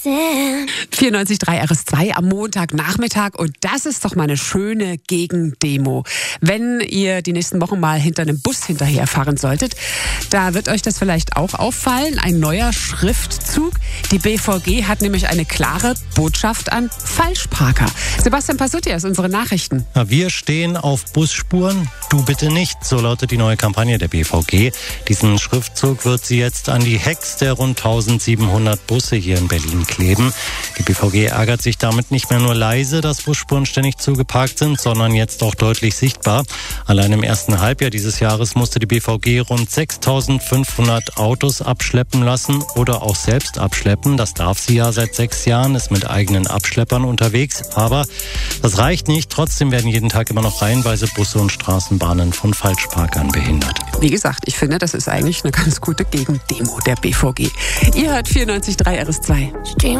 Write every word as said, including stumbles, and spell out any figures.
vierundneunzig Komma drei R S zwei am Montagnachmittag und das ist doch mal eine schöne Gegendemo. Wenn ihr die nächsten Wochen mal hinter einem Bus hinterherfahren solltet, da wird euch das vielleicht auch auffallen. Ein neuer Schriftzug. Die B V G hat nämlich eine klare Botschaft an Falschparker. Sebastian Passutti, unsere Nachrichten. Ja, wir stehen auf Busspuren, du bitte nicht. So lautet die neue Kampagne der B V G. Diesen Schriftzug wird sie jetzt an die Hecks der rund eintausendsiebenhundert Busse hier in Berlin kleben. Die B V G ärgert sich damit nicht mehr nur leise, dass Busspuren ständig zugeparkt sind, sondern jetzt auch deutlich sichtbar. Allein im ersten Halbjahr dieses Jahres musste die B V G rund sechstausendfünfhundert Autos abschleppen lassen oder auch selbst abschleppen. Das darf sie ja seit sechs Jahren, ist mit eigenen Abschleppern unterwegs. Aber das reicht nicht. Trotzdem werden jeden Tag immer noch reihenweise Busse und Straßenbahnen von Falschparkern behindert. Wie gesagt, ich finde, das ist eigentlich eine ganz gute Gegendemo der B V G. Ihr hört vierundneunzig Komma drei R S zwei.